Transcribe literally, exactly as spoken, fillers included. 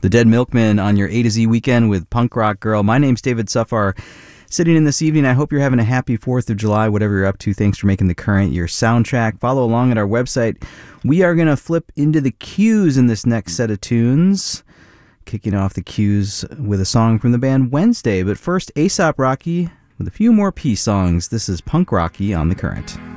The Dead Milkmen on your A to Z weekend with Punk Rock Girl. My name's David Suffar. Sitting in this evening, I hope you're having a happy fourth of July, whatever you're up to. Thanks for making The Current your soundtrack. Follow along at our website. We are going to flip into the cues in this next set of tunes. Kicking off the cues with a song from the band Wednesday. But first, A$AP Rocky with a few more P songs. This is Punk Rocky on The Current.